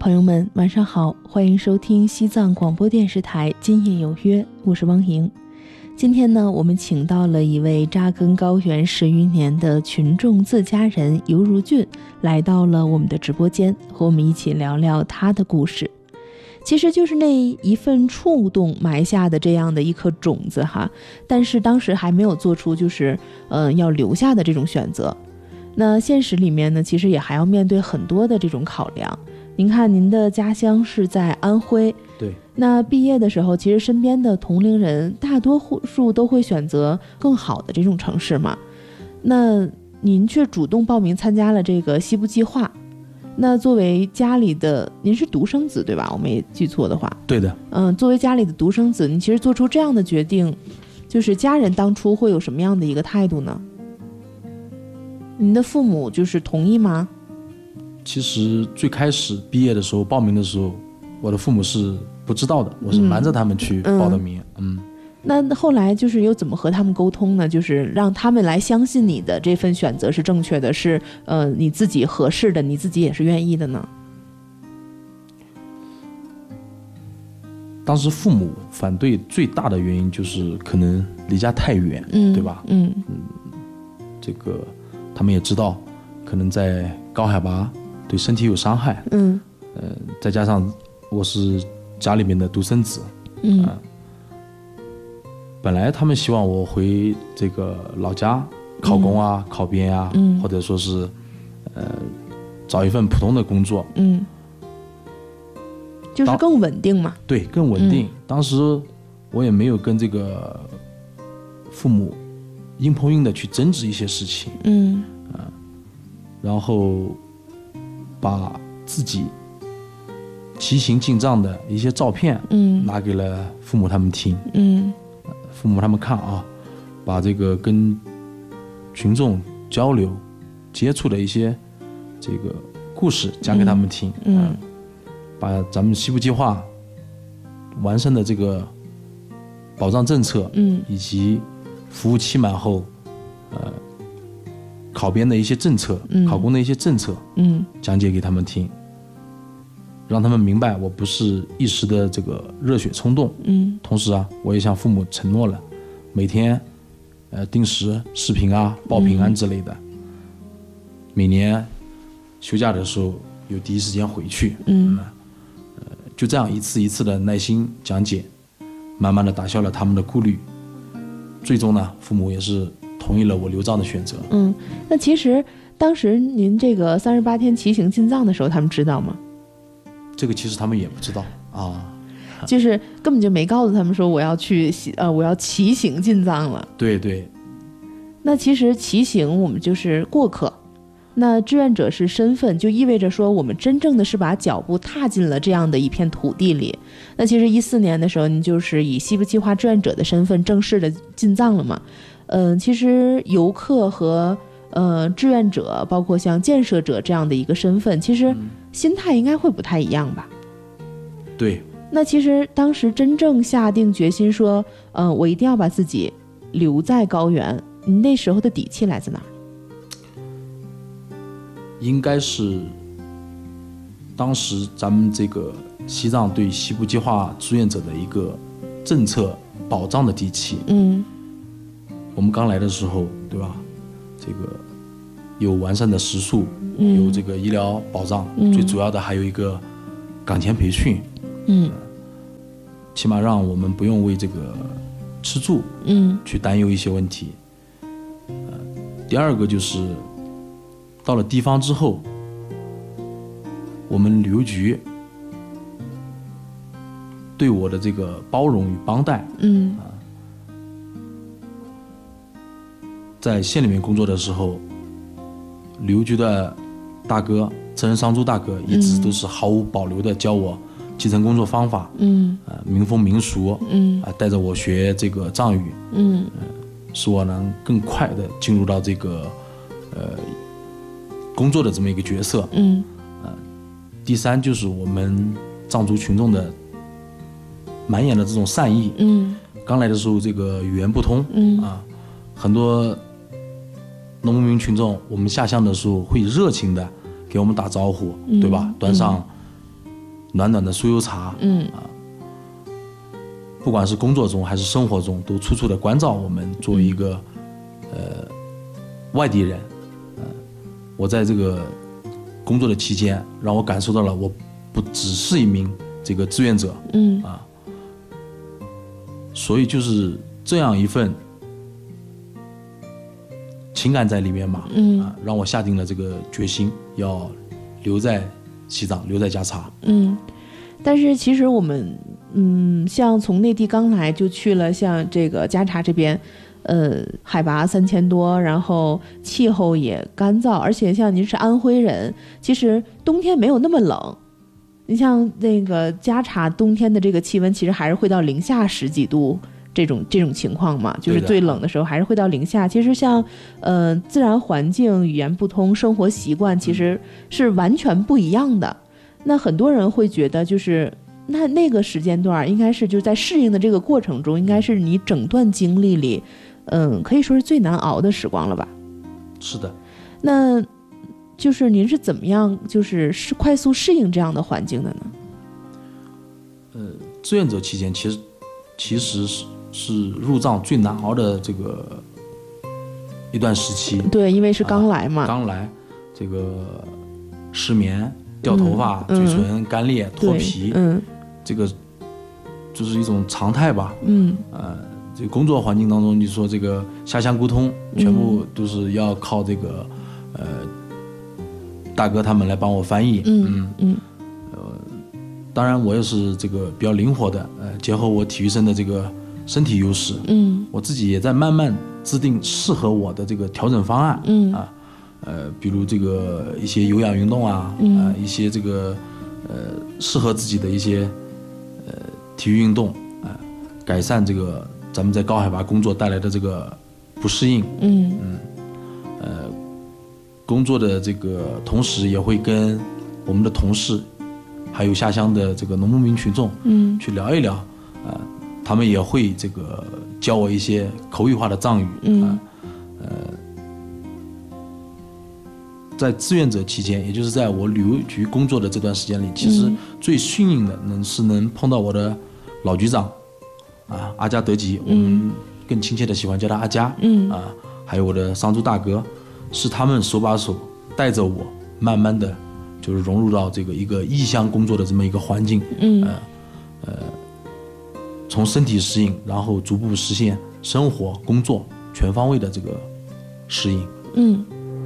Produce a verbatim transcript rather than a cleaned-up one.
朋友们晚上好，欢迎收听西藏广播电视台今夜有约，我是汪莹。今天呢，我们请到了一位扎根高原十余年的群众自家人尤如俊，来到了我们的直播间，和我们一起聊聊他的故事。其实就是那一份触动埋下的这样的一颗种子哈，但是当时还没有做出就是呃要留下的这种选择。那现实里面呢，其实也还要面对很多的这种考量。您看，您的家乡是在安徽， 对。 那毕业的时候，其实身边的同龄人大多数都会选择更好的这种城市嘛。那您却主动报名参加了这个西部计划。那作为家里的，您是独生子对吧？我没记错的话。 对的。 嗯，作为家里的独生子，你其实做出这样的决定，就是家人当初会有什么样的一个态度呢？您的父母就是同意吗？ 其实最开始毕业的时候，报名的时候，我的父母是不知道的，我是瞒着他们去报的名。嗯, 嗯那后来就是又怎么和他们沟通呢？就是让他们来相信你的这份选择是正确的，是呃你自己合适的，你自己也是愿意的呢？ 当时父母反对最大的原因就是可能离家太远， 嗯， 对吧？ 嗯嗯，这个他们也知道，可能在高海拔对身体有伤害。 嗯， 呃，再加上我是家里面的独生子， 嗯。 呃本来他们希望我回这个老家考公啊、嗯、考编啊、嗯，或者说是呃找一份普通的工作， 嗯，就是更稳定嘛。 对，更稳定、嗯。当时我也没有跟这个父母硬碰硬的去争执一些事情， 嗯， 呃、然后把自己骑行进藏的一些照片，嗯，拿给了父母他们听， 嗯。 父母他们看啊，把这个跟群众交流、接触的一些这个故事讲给他们听， 嗯，嗯把咱们西部计划完善的这个保障政策，嗯，以及服务期满后，呃，考编的一些政策、嗯、考公的一些政策，嗯，讲解给他们听，让他们明白我不是一时的这个热血冲动，嗯，同时啊，我也向父母承诺了，每天，呃，定时视频啊、报平安之类的，嗯、每年休假的时候有第一时间回去，嗯，呃，就这样一次一次的耐心讲解，慢慢的打消了他们的顾虑，最终呢，父母也是同意了我留藏的选择。 嗯，那其实当时您这个三十八天骑行进藏的时候，他们知道吗？ 这个其实他们也不知道啊， 就是根本就没告诉他们说我要去呃我要骑行进藏了。 对对。 那其实骑行我们就是过客，那志愿者是身份，就意味着说我们真正的是把脚步踏进了这样的一片土地里。那其实一四年的时候，您就是以西部计划志愿者的身份正式的进藏了嘛？嗯、呃，其实游客和呃，志愿者包括像建设者这样的一个身份，其实心态应该会不太一样吧？ 对。 那其实当时真正下定决心说，呃，我一定要把自己留在高原，你那时候的底气来自哪儿？ 应该是当时咱们这个西藏对西部计划志愿者的一个政策保障的底气。嗯。我们刚来的时候，对吧？这个有完善的食宿，嗯、有这个医疗保障、嗯，最主要的还有一个岗前培训，嗯，起码让我们不用为这个吃住，嗯，去担忧一些问题。呃，第二个就是到了地方之后，我们旅游局对我的这个包容与帮带，嗯。呃在县里面工作的时候，旅游局的大哥责任商朱大哥一直都是毫无保留的教我基层工作方法，嗯，呃，民风民俗，嗯，啊、呃，带着我学这个藏语，嗯，呃，使我能更快的进入到这个呃工作的这么一个角色，嗯，呃，第三就是我们藏族群众的满眼的这种善意，嗯，刚来的时候这个语言不通，嗯啊，很多农民群众，我们下乡的时候会热情的给我们打招呼，嗯、对吧？端上暖暖的酥油茶， 嗯啊，不管是工作中还是生活中，都处处的关照我们作为一个、嗯、呃外地人。呃，我在这个工作的期间，让我感受到了我不只是一名这个志愿者， 嗯啊，所以就是这样一份情感在里面嘛， 嗯啊，让我下定了这个决心，要留在西藏，留在加查。 嗯，但是其实我们，嗯，像从内地刚来就去了像这个加查这边，呃，海拔三千多，然后气候也干燥，而且像您是安徽人，其实冬天没有那么冷。你像那个加查冬天的这个气温，其实还是会到零下十几度。这种这种情况嘛，就是最冷的时候还是会到零下。其实像呃自然环境、语言不通、生活习惯，其实是完全不一样的。那很多人会觉得，就是那那个时间段应该是就是在适应的这个过程中，应该是你整段经历里，嗯，可以说是最难熬的时光了吧？ 是的。 那就是您是怎么样就是是快速适应这样的环境的呢？ 呃，志愿者期间，其实其实是。是入藏最难熬的这个一段时期。 对，因为是刚来嘛， 啊、刚来，这个失眠、掉头发、嗯、嘴唇干裂、脱皮， 嗯， 这个就是一种常态吧。 嗯， 呃，这个工作环境当中，你说这个下乡沟通，全部都是要靠这个、嗯、呃大哥他们来帮我翻译。 嗯嗯嗯， 呃，当然我也是这个比较灵活的，呃，结合我体育生的这个。身体优势， 嗯， 我自己也在慢慢制定适合我的这个调整方案， 嗯啊，呃，比如这个一些有氧运动啊， 嗯、 啊，一些这个呃适合自己的一些呃体育运动，啊，改善这个咱们在高海拔工作带来的这个不适应， 嗯嗯，呃，工作的这个同时也会跟我们的同事，还有下乡的这个农牧民群众， 嗯， 去聊一聊，啊。他们也会这个教我一些口语化的藏语， 嗯、 啊，呃，在志愿者期间，也就是在我旅游局工作的这段时间里，其实最幸运的能是能碰到我的老局长，啊，阿加德吉，我们更亲切的喜欢叫他阿加， 嗯、 啊，还有我的桑珠大哥，是他们手把手带着我，慢慢的就是融入到这个一个异乡工作的这么一个环境， 嗯， 呃，呃。从身体适应，然后逐步实现生活、工作全方位的这个适应。 嗯。